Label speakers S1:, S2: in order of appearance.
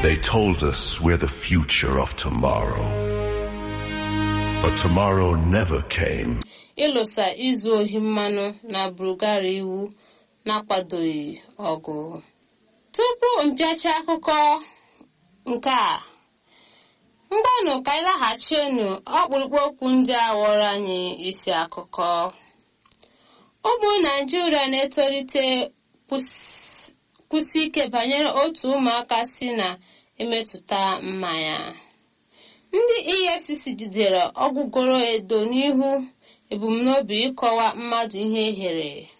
S1: They told us we're the future of tomorrow. But tomorrow never came.
S2: Ịlụsa izu ohi mmanụ na Bulgaria iwu na-akwadoghị ọgụ. Tupu mpịacha akụkọ nke a, ngwanụ ka anyị laghachienu ọkpụrụkpụ okwu ndị a ghọrọ anyị isi akụkọ. Ụmụ Naịjirịa na-etolite kwụsị ike banyere otu ụmụaka si na-emetụta mmanya. Ndị EFCC jidere ọgwụgoro edo n'ihu ebumnobi ịkọwa mmadụ ihe ehere.